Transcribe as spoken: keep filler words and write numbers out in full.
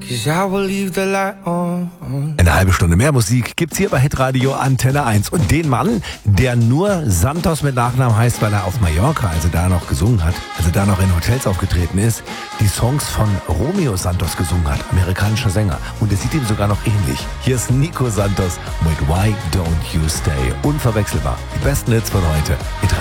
'cause I will leave the light on. Eine halbe Stunde mehr Musik gibt's hier bei Hitradio Antenne eins. Und den Mann, der nur Santos mit Nachnamen heißt, weil er auf Mallorca, also da noch gesungen hat, also da noch in Hotels aufgetreten ist, die Songs von Romeo Santos gesungen hat, amerikanischer Sänger. Und er sieht ihm sogar noch ähnlich. Hier ist Nico Santos mit Why Don't You Stay. Unverwechselbar. Die besten Hits von heute.